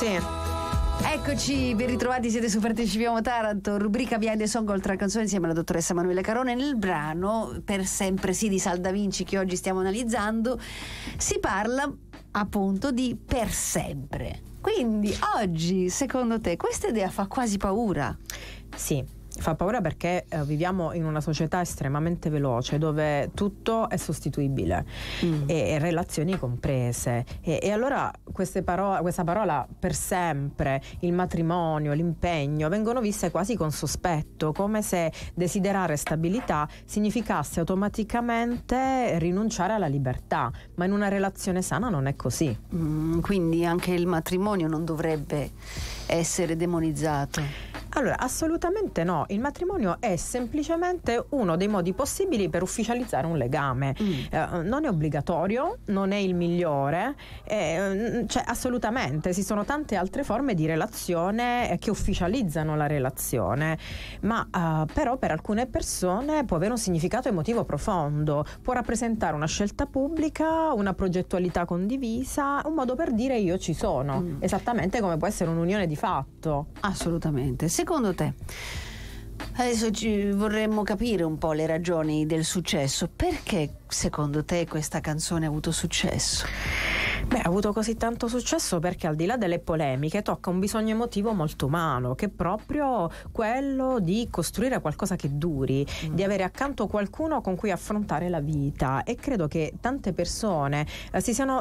Sì. Eccoci, ben ritrovati, siete su Partecipiamo Taranto, rubrica Behind the Song, oltre al canzone, insieme alla dottoressa Emanuele Carone. Nel brano Per sempre sì di Sal Da Vinci, che oggi stiamo analizzando, si parla appunto di per sempre. Quindi oggi, secondo te, questa idea fa quasi paura? Sì. Fa paura perché viviamo in una società estremamente veloce dove tutto è sostituibile e relazioni comprese e allora questa parola per sempre, il matrimonio, l'impegno vengono viste quasi con sospetto, come se desiderare stabilità significasse automaticamente rinunciare alla libertà, ma in una relazione sana non è così. Quindi anche il matrimonio non dovrebbe essere demonizzato? Allora, assolutamente no, il matrimonio è semplicemente uno dei modi possibili per ufficializzare un legame, non è obbligatorio, non è il migliore, cioè assolutamente, esistono tante altre forme di relazione che ufficializzano la relazione, ma però per alcune persone può avere un significato emotivo profondo, può rappresentare una scelta pubblica, una progettualità condivisa, un modo per dire io ci sono, esattamente come può essere un'unione di fatto. Assolutamente. Secondo te, adesso vorremmo capire un po' le ragioni del successo. Perché secondo te questa canzone ha avuto successo? Beh, ha avuto così tanto successo perché al di là delle polemiche tocca un bisogno emotivo molto umano, che è proprio quello di costruire qualcosa che duri, di avere accanto qualcuno con cui affrontare la vita, e credo che tante persone si siano